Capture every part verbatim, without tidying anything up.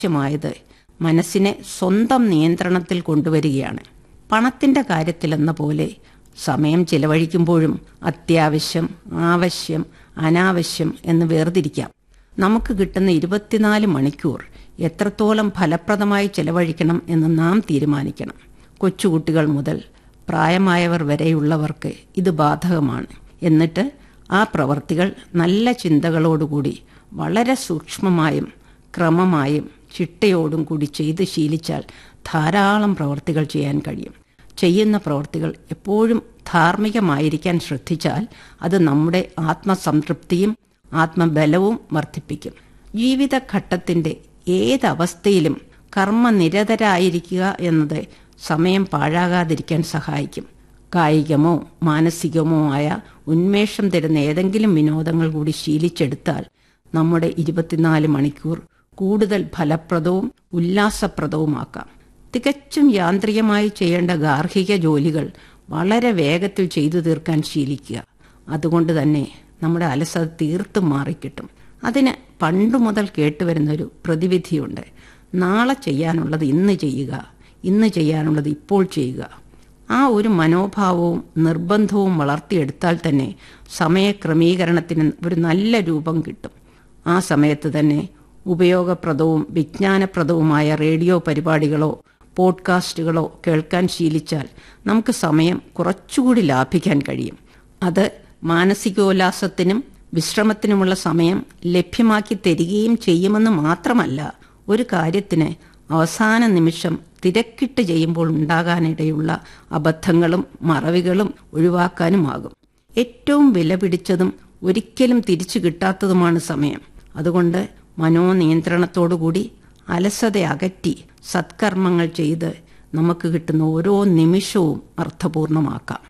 ായത് മനസ്സിനെ സ്വന്തം നിയന്ത്രണത്തിൽ കൊണ്ടുവരികയാണ്. പണത്തിൻ്റെ കാര്യത്തിലെന്ന പോലെ സമയം ചിലവഴിക്കുമ്പോഴും അത്യാവശ്യം, ആവശ്യം, അനാവശ്യം എന്ന് വേർതിരിക്കാം. നമുക്ക് കിട്ടുന്ന ഇരുപത്തിനാല് മണിക്കൂർ എത്രത്തോളം ഫലപ്രദമായി ചിലവഴിക്കണം എന്ന് നാം തീരുമാനിക്കണം. കൊച്ചുകുട്ടികൾ മുതൽ പ്രായമായവർ വരെയുള്ളവർക്ക് ഇത് ബാധകമാണ്. എന്നിട്ട് ആ പ്രവർത്തികൾ നല്ല ചിന്തകളോടുകൂടി വളരെ സൂക്ഷ്മമായും ക്രമമായും ചിട്ടയോടും കൂടി ചെയ്ത് ശീലിച്ചാൽ ധാരാളം പ്രവർത്തികൾ ചെയ്യാൻ കഴിയും. ചെയ്യുന്ന പ്രവർത്തികൾ എപ്പോഴും ധാർമ്മികമായിരിക്കാൻ ശ്രദ്ധിച്ചാൽ അത് നമ്മുടെ ആത്മസംതൃപ്തിയും ആത്മബലവും വർദ്ധിപ്പിക്കും. ജീവിതഘട്ടത്തിൻ്റെ ഏതവസ്ഥയിലും കർമ്മനിരതരായിരിക്കുക എന്നത് സമയം പാഴാകാതിരിക്കാൻ സഹായിക്കും. കായികമോ മാനസികമോ ആയ ഉന്മേഷം തരുന്ന ഏതെങ്കിലും വിനോദങ്ങൾ കൂടി ശീലിച്ചെടുത്താൽ നമ്മുടെ ഇരുപത്തിനാല് മണിക്കൂർ കൂടുതൽ ഫലപ്രദവും ഉല്ലാസപ്രദവുമാക്കാം. തികച്ചും യാന്ത്രികമായി ചെയ്യേണ്ട ഗാർഹിക ജോലികൾ വളരെ വേഗത്തിൽ ചെയ്തു തീർക്കാൻ ശീലിക്കുക. അതുകൊണ്ട് തന്നെ നമ്മുടെ അലസത തീർത്തും മാറിക്കിട്ടും. അതിന് പണ്ടു മുതൽ കേട്ടുവരുന്നൊരു പ്രതിവിധിയുണ്ട്. നാളെ ചെയ്യാനുള്ളത് ഇന്ന് ചെയ്യുക, ഇന്ന് ചെയ്യാനുള്ളത് ഇപ്പോൾ ചെയ്യുക. ആ ഒരു മനോഭാവവും നിർബന്ധവും വളർത്തിയെടുത്താൽ തന്നെ സമയക്രമീകരണത്തിന് ഒരു നല്ല രൂപം കിട്ടും. ആ സമയത്ത് തന്നെ ഉപയോഗപ്രദവും വിജ്ഞാനപ്രദവുമായ റേഡിയോ പരിപാടികളോ പോഡ്കാസ്റ്റുകളോ കേൾക്കാൻ ശീലിച്ചാൽ നമുക്ക് സമയം കുറച്ചുകൂടി ലാഭിക്കാൻ കഴിയും. അത് മാനസികോല്ലാസത്തിനും വിശ്രമത്തിനുമുള്ള സമയം ലഭ്യമാക്കി തരികയും ചെയ്യുമെന്ന് മാത്രമല്ല, ഒരു കാര്യത്തിന് അവസാന നിമിഷം തിരക്കിട്ട് ചെയ്യുമ്പോൾ ഉണ്ടാകാനിടയുള്ള അബദ്ധങ്ങളും മറവികളും ഒഴിവാക്കാനുമാകും. ഏറ്റവും വിലപിടിച്ചതും ഒരിക്കലും തിരിച്ചു കിട്ടാത്തതുമാണ് സമയം. അതുകൊണ്ട് മനോനിയന്ത്രണത്തോടുകൂടി അലസത അകറ്റി സത്കർമ്മങ്ങൾ ചെയ്ത് നമുക്ക് കിട്ടുന്ന ഓരോ നിമിഷവും അർത്ഥപൂർണമാക്കാം.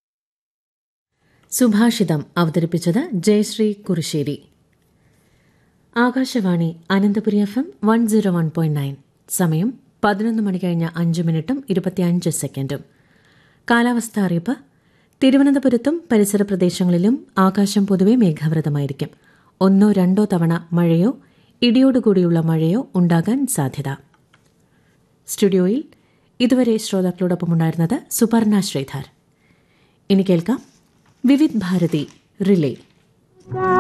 സുഭാഷിതം അവതരിപ്പിച്ചത് Jayashree Kurussery. Akashvani Ananthapuri F M one zero one point nine. സമയം പതിനൊന്ന് മണി കഴിഞ്ഞ അഞ്ച് മിനിറ്റും ഇരുപത്തിയഞ്ച് സെക്കൻഡും. കാലാവസ്ഥ അറിയിപ്പ്. തിരുവനന്തപുരത്തും പരിസര പ്രദേശങ്ങളിലും ആകാശം പൊതുവെ മേഘാവൃതമായിരിക്കും. ഒന്നോ രണ്ടോ തവണ മഴയോ ഇടിയോടുകൂടിയുള്ള മഴയോ ഉണ്ടാകാൻ സാധ്യത. സ്റ്റുഡിയോയിൽ ഇതുവരെ ശ്രോതാക്കളോടൊപ്പമുണ്ടായിരുന്നത് സുപർണ ശ്രീധർ. ഇനി കേൾക്കാം വിവിധ് ഭാരതി റിലേ.